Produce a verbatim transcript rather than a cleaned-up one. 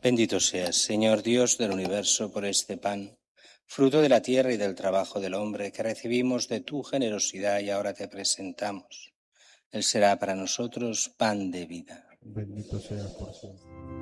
Bendito seas, Señor Dios del universo, por este pan, fruto de la tierra y del trabajo del hombre, que recibimos de tu generosidad y ahora te presentamos. Él será para nosotros pan de vida. Bendito seas por siempre.